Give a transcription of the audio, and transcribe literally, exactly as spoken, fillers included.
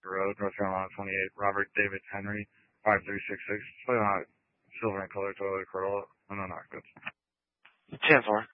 Road, North Carolina twenty-eight, Robert David Henry, five three six six. Play on a silver and color Toyota Corolla. No, no, not good. ten four.